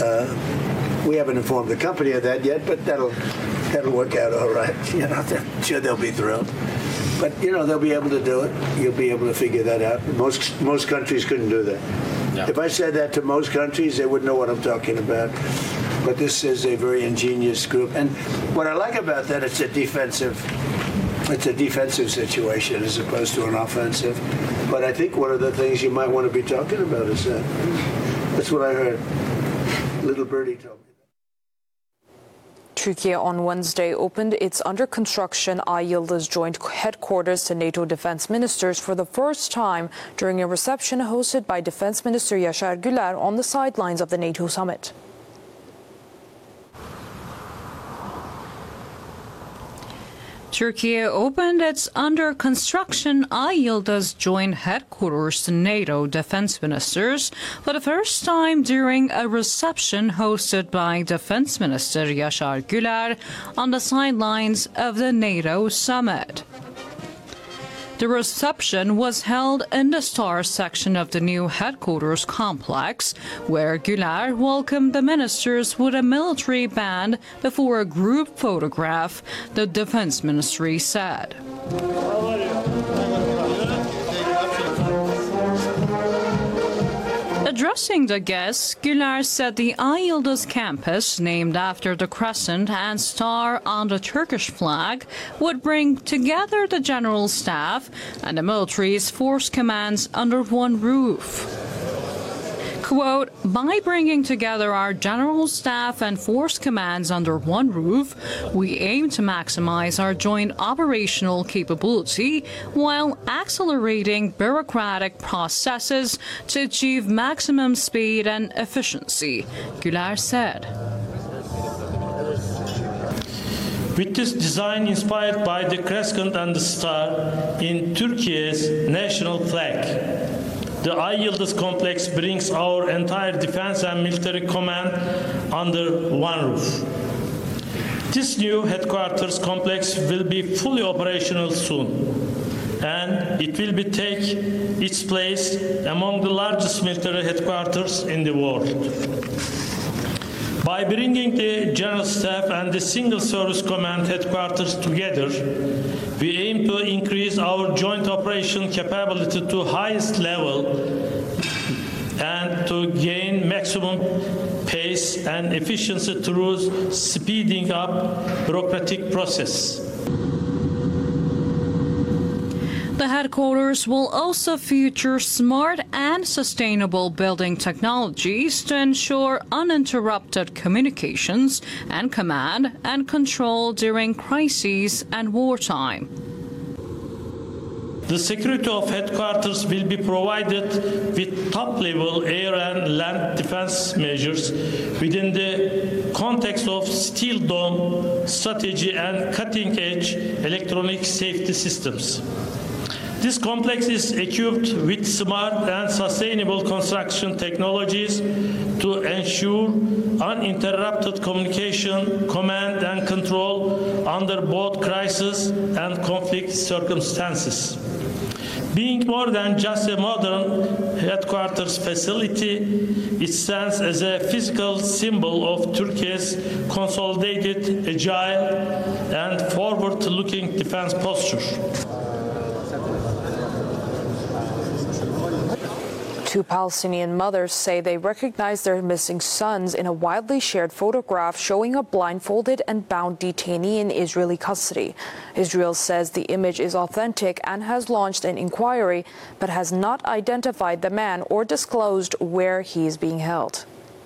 We haven't informed the company of that yet, but that'll work out all right. I'm sure they'll be thrilled. But they'll be able to do it. You'll be able to figure that out. Most countries couldn't do that. Yeah. If I said that to most countries, they wouldn't know what I'm talking about. But this is a very ingenious group, and what I like about that, it's a defensive situation as opposed to an offensive. But I think one of the things you might want to be talking about is that. That's what I heard. Little birdie told me. Turkey on Wednesday opened its under-construction Ay Yıldız joint headquarters to NATO defense ministers for the first time during a reception hosted by Defense Minister Yaşar Güler on the sidelines of the NATO summit. Turkey opened its under-construction Ay Yıldız joint headquarters to NATO defense ministers for the first time during a reception hosted by Defense Minister Yaşar Güler on the sidelines of the NATO summit. The reception was held in the Star section of the new headquarters complex, where Güler welcomed the ministers with a military band before a group photograph, the Defense Ministry said. Addressing the guests, Güler said the Ay Yıldız campus, named after the crescent and star on the Turkish flag, would bring together the general staff and the military's force commands under one roof. Quote, by bringing together our general staff and force commands under one roof, we aim to maximize our joint operational capability while accelerating bureaucratic processes to achieve maximum speed and efficiency, Güler said. With this design inspired by the crescent and the star in Turkey's national flag, the Ay Yıldız complex brings our entire defense and military command under one roof. This new headquarters complex will be fully operational soon, and it will take its place among the largest military headquarters in the world. By bringing the General Staff and the Single Service Command headquarters together, we aim to increase our joint operation capability to highest level and to gain maximum pace and efficiency through speeding up bureaucratic process. The headquarters will also feature smart and sustainable building technologies to ensure uninterrupted communications and command and control during crises and wartime. The security of headquarters will be provided with top-level air and land defense measures within the context of steel dome strategy and cutting-edge electronic safety systems. This complex is equipped with smart and sustainable construction technologies to ensure uninterrupted communication, command and control under both crisis and conflict circumstances. Being more than just a modern headquarters facility, it stands as a physical symbol of Turkey's consolidated, agile and forward-looking defense posture. Two Palestinian mothers say they recognize their missing sons in a widely shared photograph showing a blindfolded and bound detainee in Israeli custody. Israel says the image is authentic and has launched an inquiry, but has not identified the man or disclosed where he is being held.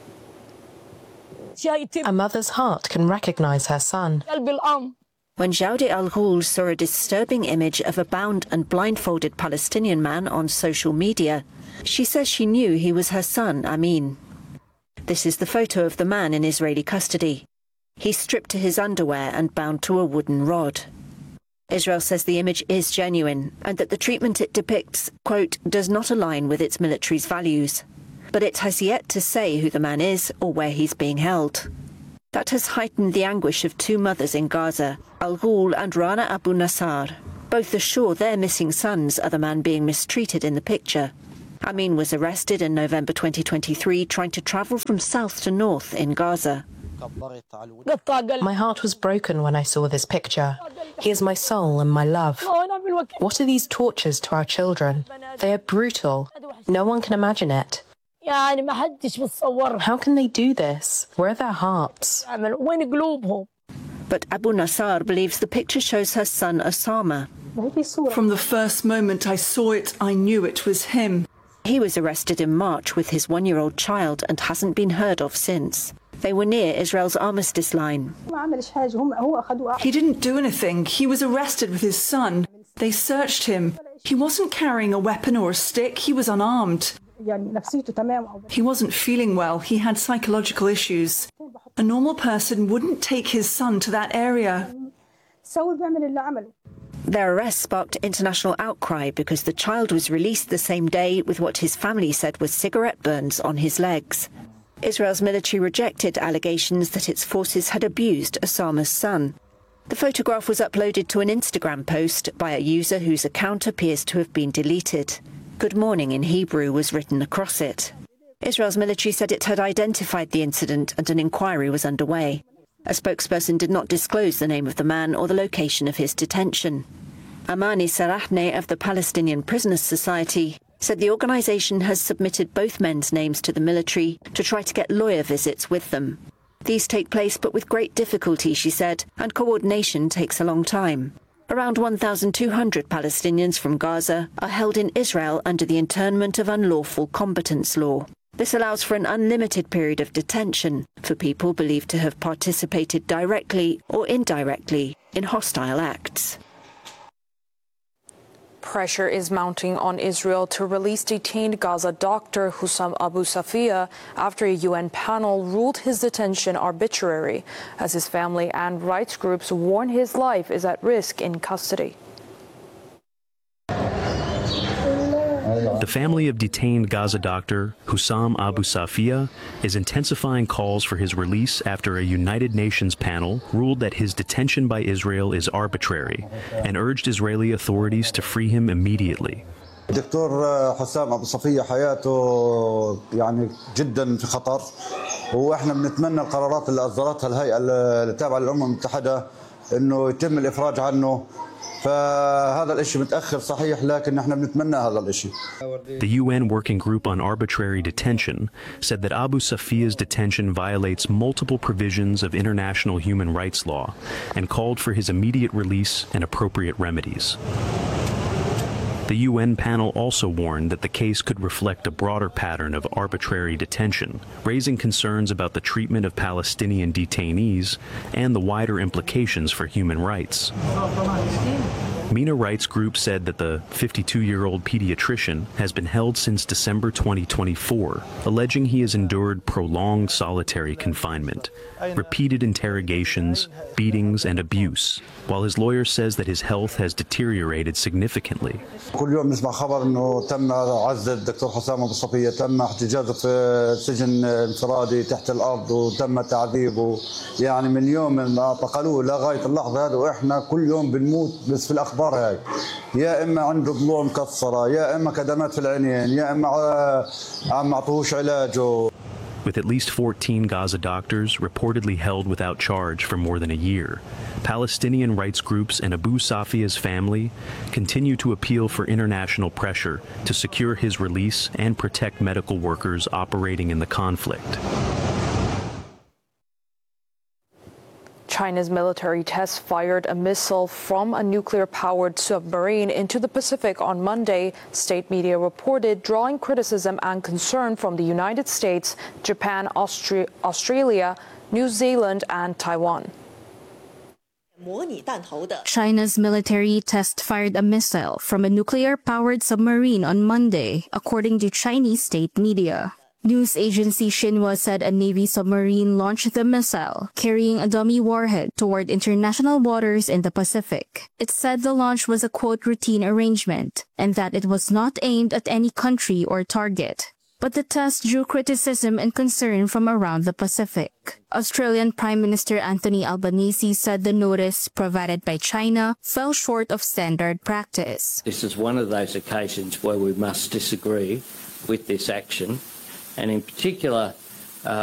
A mother's heart can recognize her son. When Jawdi Al-Ghul saw a disturbing image of a bound and blindfolded Palestinian man on social media, she says she knew he was her son, Amin. This is the photo of the man in Israeli custody. He's stripped to his underwear and bound to a wooden rod. Israel says the image is genuine and that the treatment it depicts, quote, does not align with its military's values. But it has yet to say who the man is or where he's being held. That has heightened the anguish of two mothers in Gaza, Al-Ghul and Rana Abu Nassar. Both assure their missing sons are the man being mistreated in the picture. Amin was arrested in November 2023 trying to travel from south to north in Gaza. My heart was broken when I saw this picture. He is my soul and my love. What are these tortures to our children? They are brutal. No one can imagine it. How can they do this? Where are their hearts? But Abu Nassar believes the picture shows her son Osama. From the first moment I saw it, I knew it was him. He was arrested in March with his one-year-old child and hasn't been heard of since. They were near Israel's armistice line. He didn't do anything. He was arrested with his son. They searched him. He wasn't carrying a weapon or a stick. He was unarmed. He wasn't feeling well. He had psychological issues. A normal person wouldn't take his son to that area. Their arrest sparked international outcry because the child was released the same day with what his family said was cigarette burns on his legs. Israel's military rejected allegations that its forces had abused Osama's son. The photograph was uploaded to an Instagram post by a user whose account appears to have been deleted. Good morning in Hebrew was written across it. Israel's military said it had identified the incident and an inquiry was underway. A spokesperson did not disclose the name of the man or the location of his detention. Amani Sarahne of the Palestinian Prisoners Society said the organisation has submitted both men's names to the military to try to get lawyer visits with them. These take place but with great difficulty, she said, and coordination takes a long time. Around 1,200 Palestinians from Gaza are held in Israel under the internment of unlawful combatants law. This allows for an unlimited period of detention for people believed to have participated directly or indirectly in hostile acts. Pressure is mounting on Israel to release detained Gaza doctor Hussam Abu Safiya after a UN panel ruled his detention arbitrary, as his family and rights groups warn his life is at risk in custody. The family of detained Gaza doctor Hussam Abu Safiya is intensifying calls for his release after a United Nations panel ruled that his detention by Israel is arbitrary and urged Israeli authorities to free him immediately. دكتور حسام أبو صفية حياته يعني جدا في خطر واحنا بنتمنى القرارات اللي أصدرتها الهيئة التابعة للأمم المتحدة إنه يتم الإفراج عنه. فهذا الشيء متأخر صحيح لكن احنا بنتمنى هذا الشيء. The UN Working Group on Arbitrary Detention said that Abu Safiya's detention violates multiple provisions of international human rights law and called for his immediate release and appropriate remedies. The UN panel also warned that the case could reflect a broader pattern of arbitrary detention, raising concerns about the treatment of Palestinian detainees and the wider implications for human rights. MENA Rights Group said that the 52-year-old pediatrician has been held since December 2024, alleging he has endured prolonged solitary confinement, repeated interrogations, beatings, and abuse, while his lawyer says that his health has deteriorated significantly. كل يوم نسمع خبر انه تم عزل الدكتور حسام ابو صفيه، تم احتجازه في سجن انفرادي تحت الارض وتم تعذيبه، يعني من يوم ما اعتقلوه لغايه اللحظه هذه واحنا كل يوم بنموت بس في الاخبار هاي، يا اما عنده ضلوع مكسره، يا اما كدمات في العينين، يا اما عم معطوهوش علاجه. With at least 14 Gaza doctors reportedly held without charge for more than a year, Palestinian rights groups and Abu Safiya's family continue to appeal for international pressure to secure his release and protect medical workers operating in the conflict. China's military test fired a missile from a nuclear-powered submarine into the Pacific on Monday, state media reported, drawing criticism and concern from the United States, Japan, Australia, New Zealand, and Taiwan. China's military test fired a missile from a nuclear-powered submarine on Monday, according to Chinese state media. News agency Xinhua said a Navy submarine launched the missile, carrying a dummy warhead toward international waters in the Pacific. It said the launch was a quote routine arrangement, and that it was not aimed at any country or target. But the test drew criticism and concern from around the Pacific. Australian Prime Minister Anthony Albanese said the notice provided by China fell short of standard practice. This is one of those occasions where we must disagree with this action, and in particular